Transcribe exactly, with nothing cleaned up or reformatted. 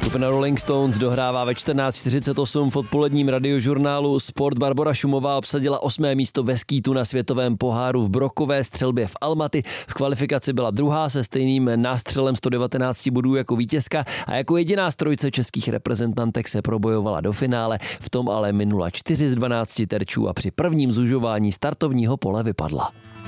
Skupina Rolling Stones dohrává ve čtrnáct čtyřicet osm v odpoledním radiožurnálu Sport. Barbora Šumová obsadila osmé místo ve skítu na světovém poháru v brokové střelbě v Almaty. V kvalifikaci byla druhá se stejným nástřelem sto devatenáct bodů jako vítězka a jako jediná z trojice českých reprezentantek se probojovala do finále. V tom ale minula čtyři z dvanácti terčů a při prvním zužování startovního pole vypadla.